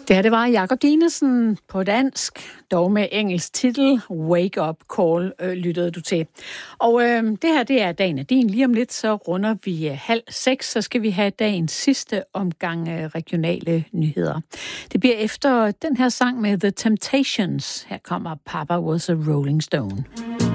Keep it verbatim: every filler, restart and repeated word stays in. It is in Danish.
Det her, det var Jakob Dinesen på dansk, dog med engelsk titel, Wake Up Call, øh, lyttede du til. Og øh, det her, det er dagen af din. Lige om lidt, så runder vi øh, halv seks, så skal vi have dagens sidste omgang øh, regionale nyheder. Det bliver efter den her sang med The Temptations. Her kommer Papa Was a Rolling Stone.